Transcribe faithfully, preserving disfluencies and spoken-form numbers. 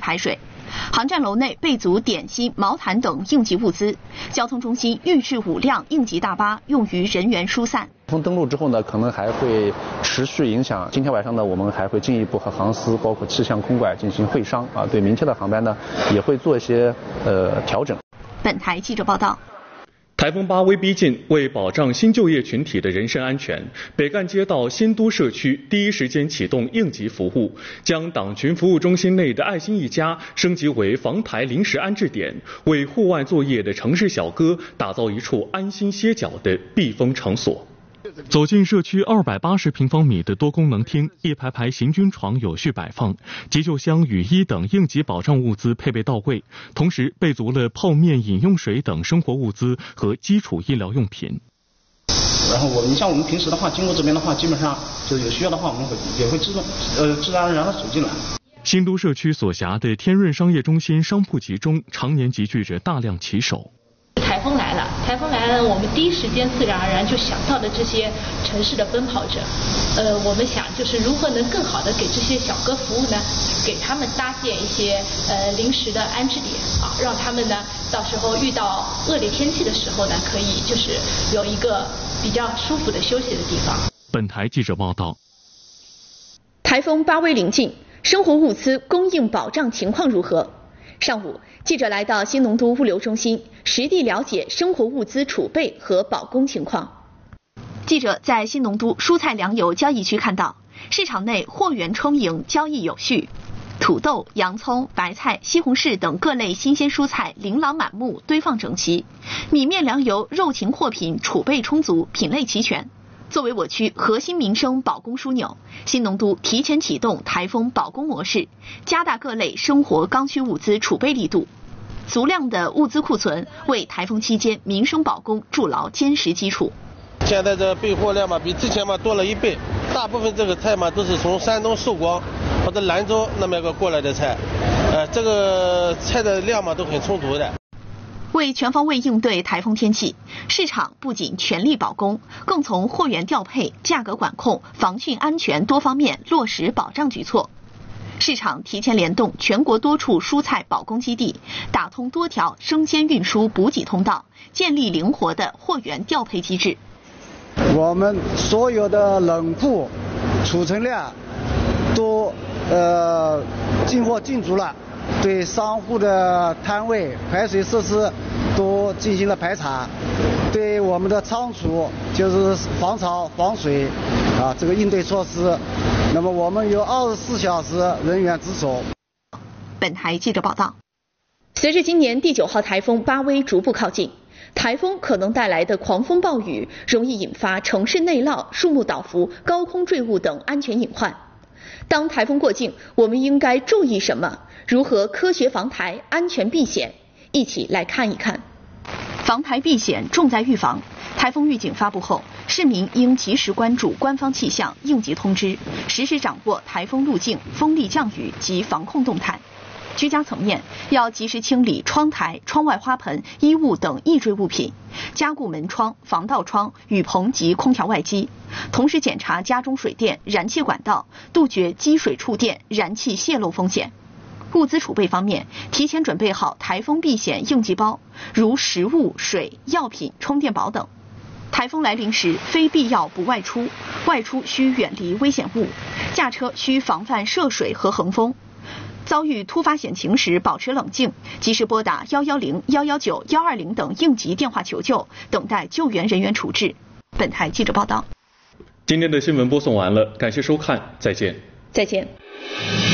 排水。航站楼内备足点心、毛毯等应急物资，交通中心预置五辆应急大巴，用于人员疏散。 台风登陆之后呢，可能还会持续影响。今天晚上呢，我们还会进一步和航司包括气象空管进行会商啊，对明天的航班呢也会做一些呃调整。 本台记者报道。 台风巴威逼近，为保障新就业群体的人身安全，北干街道新都社区第一时间启动应急服务，将党群服务中心内的爱心一家升级为防台临时安置点，为户外作业的城市小哥打造一处安心歇脚的避风场所。走进社区二百八十平方米的多功能厅，一排排行军床有序摆放，急救箱、雨衣等应急保障物资配备到位，同时备足了泡面、饮用水等生活物资和基础医疗用品。 然后我们像我们平时的话，经过这边的话，基本上就有需要的话，我们会也会自动呃自然而然的走进来。 新都社区所辖的天润商业中心商铺集中，常年集聚着大量骑手。 台风来了，台风来了，我们第一时间自然而然就想到了这些城市的奔跑者。呃，我们想就是如何能更好的给这些小哥服务呢？给他们搭建一些呃临时的安置点啊，让他们呢到时候遇到恶劣天气的时候呢，可以就是有一个比较舒服的休息的地方。 本台记者报道。 台风巴威临近，生活物资供应保障情况如何？上午，记者来到新农都物流中心，实地了解生活物资储备和保供情况。记者在新农都蔬菜粮油交易区看到，市场内货源充盈，交易有序，土豆、洋葱、白菜、西红柿等各类新鲜蔬菜琳琅满目，堆放整齐，米面粮油、肉禽货品储备充足，品类齐全。作为我区核心民生保供枢纽，新农都提前启动台风保供模式，加大各类生活刚需物资储备力度，足量的物资库存为台风期间民生保供筑牢坚实基础。 现在这备货量嘛，比之前嘛多了一倍，大部分这个菜嘛都是从山东寿光或者兰州那么个过来的菜，呃，这个菜的量嘛都很充足的。 为全方位应对台风天气，市场不仅全力保供，更从货源调配、价格管控、防汛安全多方面落实保障举措。市场提前联动全国多处蔬菜保供基地，打通多条生鲜运输补给通道，建立灵活的货源调配机制。 我们所有的冷库储存量都呃进货进足了。对商户的摊位、排水设施都进行了排查，对我们的仓储就是防潮防水啊这个应对措施，那么我们有二十四小时人员值守。 本台记者报道，随着今年第九号台风巴威逐步靠近，台风可能带来的狂风暴雨容易引发城市内涝、树木倒伏、高空坠物等安全隐患。当台风过境，我们应该注意什么？如何科学防台、安全避险？一起来看一看。防台避险重在预防。台风预警发布后，市民应及时关注官方气象、应急通知，实时掌握台风路径、风力降雨及防控动态。居家层面要及时清理窗台、窗外花盆、衣物等易坠物品，加固门窗、防盗窗、雨棚及空调外机，同时检查家中水电、燃气管道，杜绝积水触电、燃气泄漏风险。物资储备方面，提前准备好台风避险应急包，如食物、水、药品、充电宝等。台风来临时，非必要不外出，外出需远离危险物，驾车需防范涉水和横风。遭遇突发险情时，保持冷静，及时拨打一一零、一一九、一二零等应急电话求救，等待救援人员处置。本台记者报道。 今天的新闻播送完了，感谢收看，再见。 再见。